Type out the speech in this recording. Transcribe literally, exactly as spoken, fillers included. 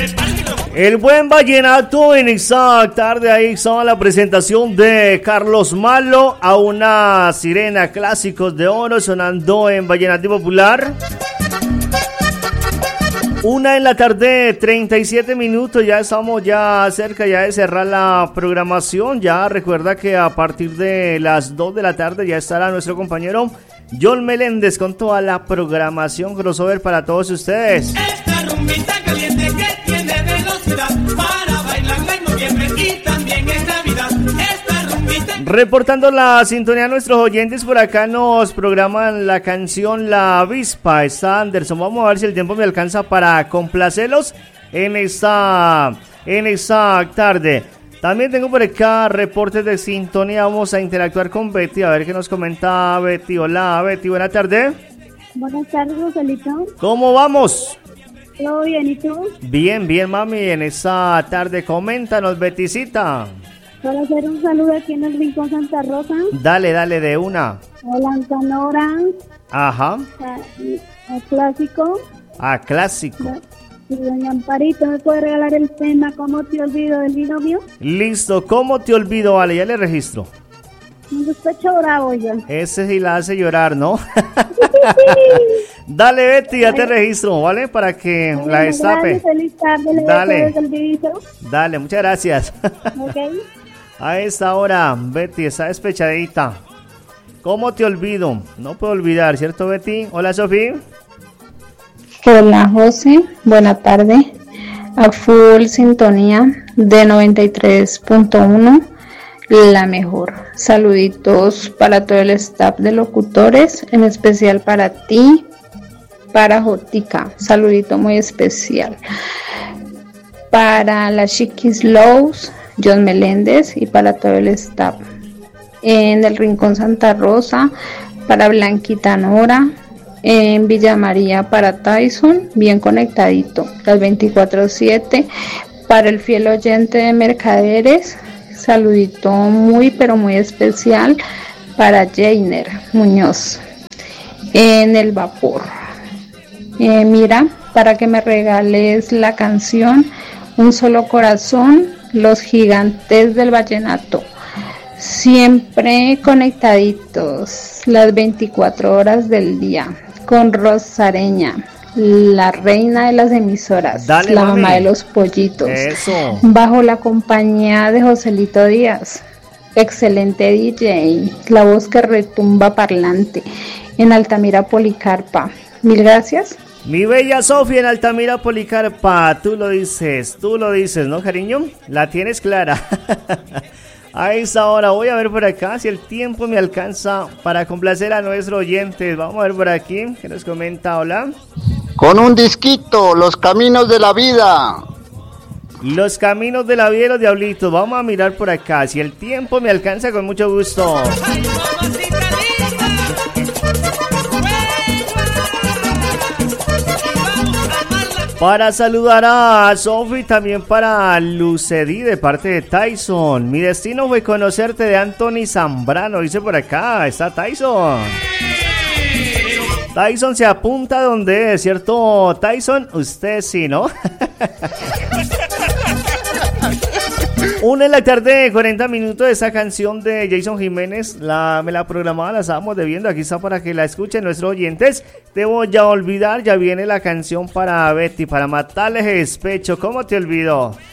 El buen vallenato en esta tarde, ahí estaba la presentación de Carlos Malo a una sirena, clásicos de oro sonando en Vallenato Popular. Una en la tarde, treinta y siete minutos, ya estamos ya cerca ya de cerrar la programación. Ya recuerda que a partir de las dos de la tarde ya estará nuestro compañero John Meléndez con toda la programación crossover para todos ustedes. Esta rumbita caliente que tiene velocidad para bailarla en noviembre y también en Navidad. Esta rumbita... Reportando la sintonía a nuestros oyentes, por acá nos programan la canción La Avispa. Está Anderson, vamos a ver si el tiempo me alcanza para complacerlos en esta, en esta tarde. También tengo por acá reportes de sintonía, vamos a interactuar con Betty, a ver qué nos comenta Betty. Hola Betty, buena tarde. Buenas tardes, Joselito. ¿Cómo vamos? ¿Todo bien, y tú? Bien, bien, mami, en esta tarde, coméntanos, Bettycita. Para hacer un saludo aquí en el Rincón Santa Rosa. Dale, dale, de una. Hola, Antonora. Ajá. A, a Clásico. A Clásico. Y doña Amparito, ¿me puede regalar el tema ¿Cómo te olvido del binomio? Listo, ¿cómo te olvido? Vale, ya le registro. Un despecho bravo yo. Ese sí la hace llorar, ¿no? Dale, Betty, ya te registro, ¿vale? Para que bueno, la destape. Gracias, feliz tarde, le dale, desde el Diviso. Dale, muchas gracias. Ok. A esta hora, Betty está despechadita. ¿Cómo te olvido? No puedo olvidar, ¿cierto, Betty? Hola, Sofía. Hola, José. Buena tarde. A full sintonía de noventa y tres punto uno. La mejor. Saluditos para todo el staff de locutores, en especial para ti, para Jotica. Saludito muy especial. Para la Chiquis Lows, John Meléndez y para todo el staff. En el Rincón Santa Rosa, para Blanquita Nora. En Villa María para Tyson, bien conectadito, las veinticuatro siete. Para el fiel oyente de Mercaderes, saludito muy pero muy especial para Jainer Muñoz. En el vapor, eh, mira, para que me regales la canción Un Solo Corazón, Los Gigantes del Vallenato. Siempre conectaditos las veinticuatro horas del día con Rosareña, la reina de las emisoras. Dale, la mami. Mamá de los pollitos. Eso. Bajo la compañía de Joselito Díaz, excelente D J, la voz que retumba parlante en Altamira Policarpa. Mil gracias. Mi bella Sofía en Altamira Policarpa, tú lo dices, tú lo dices, ¿no, cariño? La tienes clara. A esa hora voy a ver por acá si el tiempo me alcanza para complacer a nuestros oyentes. Vamos a ver por aquí, ¿qué nos comenta? Hola. Con un disquito, Los Caminos de la Vida. Los Caminos de la Vida, los Diablitos. Vamos a mirar por acá, si el tiempo me alcanza, con mucho gusto. Para saludar a Sofi, también para Lucedi de parte de Tyson. Mi destino fue conocerte, de Anthony Zambrano. Dice por acá, está Tyson. Tyson se apunta donde es, ¿cierto, Tyson? Usted sí, ¿no? Una en la tarde, cuarenta minutos de esa canción de Jason Jiménez. La, me la programaba, la estábamos debiendo. Aquí está para que la escuchen nuestros oyentes. Te voy a olvidar, ya viene la canción para Betty, para matarle el despecho. ¿Cómo te olvidó?